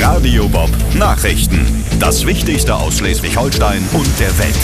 Radio Bob Nachrichten. Das Wichtigste aus Schleswig-Holstein und der Welt.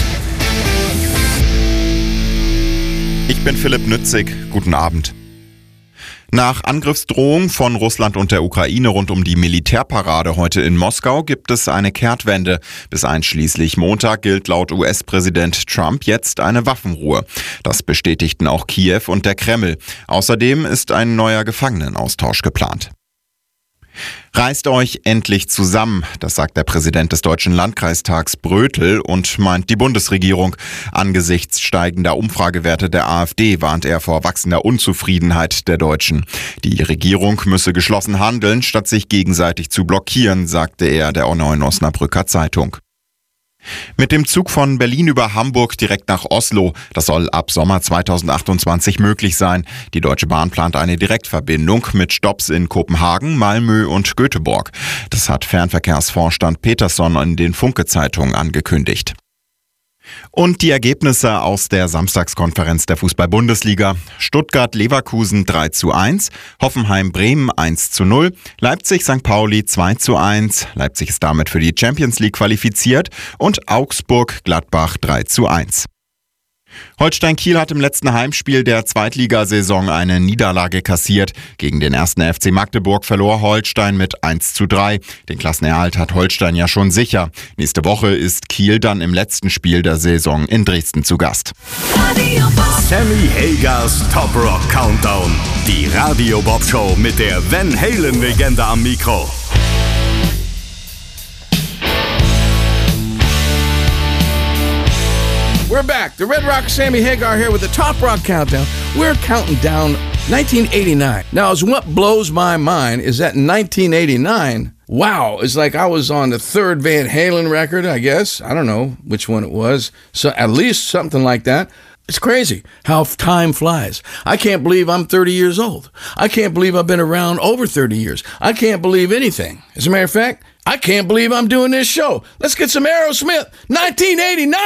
Ich bin Philipp Nützig. Guten Abend. Nach Angriffsdrohung von Russland und der Ukraine rund um die Militärparade heute in Moskau gibt es eine Kehrtwende. Bis einschließlich Montag gilt laut US-Präsident Trump jetzt eine Waffenruhe. Das bestätigten auch Kiew und der Kreml. Außerdem ist ein neuer Gefangenenaustausch geplant. Reißt euch endlich zusammen, das sagt der Präsident des Deutschen Landkreistags Brötel und meint die Bundesregierung. Angesichts steigender Umfragewerte der AfD warnt er vor wachsender Unzufriedenheit der Deutschen. Die Regierung müsse geschlossen handeln, statt sich gegenseitig zu blockieren, sagte er der Neuen Osnabrücker Zeitung. Mit dem Zug von Berlin über Hamburg direkt nach Oslo. Das soll ab Sommer 2028 möglich sein. Die Deutsche Bahn plant eine Direktverbindung mit Stopps in Kopenhagen, Malmö und Göteborg. Das hat Fernverkehrsvorstand Peterson in den Funke-Zeitungen angekündigt. Und die Ergebnisse aus der Samstagskonferenz der Fußball-Bundesliga. Stuttgart-Leverkusen 3:1, Hoffenheim-Bremen 1:0, Leipzig-St. Pauli 2:1, Leipzig ist damit für die Champions League qualifiziert und Augsburg-Gladbach 3:1. Holstein Kiel hat im letzten Heimspiel der Zweitligasaison eine Niederlage kassiert. Gegen den 1. FC Magdeburg verlor Holstein mit 1:3. Den Klassenerhalt hat Holstein ja schon sicher. Nächste Woche ist Kiel dann im letzten Spiel der Saison in Dresden zu Gast. Sammy Hagers Top Rock Countdown. Die Radio Bob Show mit der Van Halen Legende am Mikro. We're back. The Red Rock Sammy Hagar here with the Top Rock Countdown. We're counting down 1989. Now, what blows my mind is that in 1989, wow, it's like I was on the third Van Halen record, I guess. I don't know which one it was. So at least something like that. It's crazy how time flies. I can't believe I'm 30 years old. I can't believe I've been around over 30 years. I can't believe anything. As a matter of fact, I can't believe I'm doing this show. Let's get some Aerosmith. 1989.